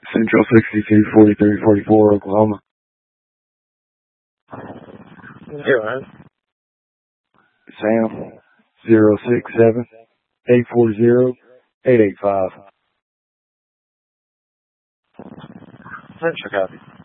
Central 624344, Oklahoma. Yeah, man. Sam 067-840-885. Central copy.